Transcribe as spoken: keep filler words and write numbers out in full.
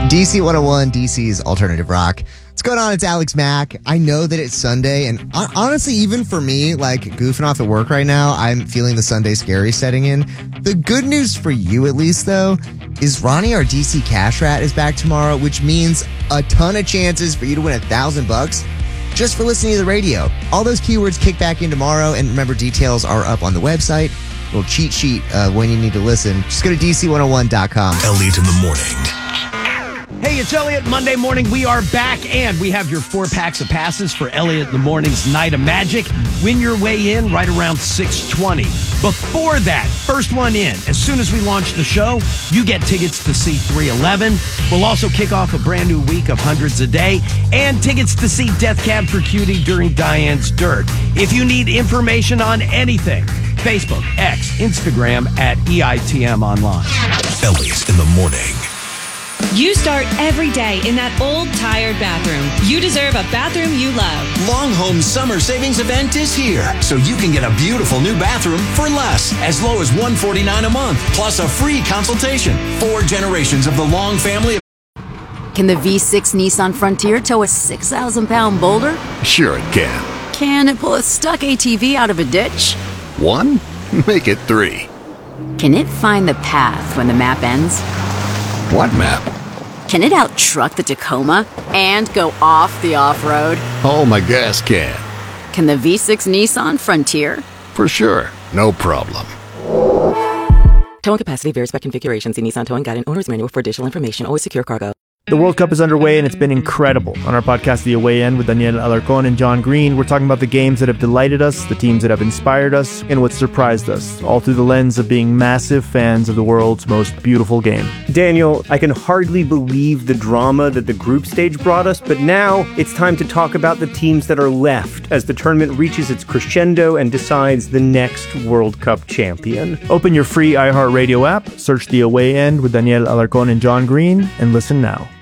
D C one oh one, D C's alternative rock. What's going on? It's Alex Mack. I know that it's Sunday, and honestly, even for me, like goofing off at work right now, I'm feeling the Sunday scary setting in. The good news for you, at least, though, is Ronnie, our D C Cash Rat, is back tomorrow, which means a ton of chances for you to win a thousand bucks just for listening to the radio. All those keywords kick back in tomorrow, and remember, details are up on the website. Little cheat sheet uh, when you need to listen. Just go to D C one oh one dot com. Elliot in the morning. Hey, it's Elliot. Monday morning, we are back, and we have your four packs of passes for Elliot in the morning's Night of Magic. Win your way in right around six twenty. Before that, first one in, as soon as we launch the show, you get tickets to see three eleven. We'll also kick off a brand new week of Hundreds a Day, and tickets to see Death Cab for Cutie during Diane's Dirt. If you need information on anything, Facebook, X, Instagram at E I T M Online. Elliot in the morning. You start every day in that old, tired bathroom. You deserve a bathroom you love. Longhome's summer savings event is here, so you can get a beautiful new bathroom for less, as low as one hundred forty-nine dollars a month, plus a free consultation. Four generations of the Long family. Can the V six Nissan Frontier tow a six thousand pound boulder? Sure it can. Can it pull a stuck A T V out of a ditch? One? Make it three. Can it find the path when the map ends? What map? Can it out-truck the Tacoma and go off the off-road? Oh, my gas can. Can the V six Nissan Frontier? For sure. No problem. Towing capacity varies by configuration. See Nissan Towing Guide and Owner's Manual for additional information. Always secure cargo. The World Cup is underway, and it's been incredible. On our podcast, The Away End, with Daniel Alarcon and John Green, we're talking about the games that have delighted us, the teams that have inspired us, and what surprised us, all through the lens of being massive fans of the world's most beautiful game. Daniel, I can hardly believe the drama that the group stage brought us, but now it's time to talk about the teams that are left as the tournament reaches its crescendo and decides the next World Cup champion. Open your free iHeartRadio app, search The Away End with Daniel Alarcon and John Green, and listen now.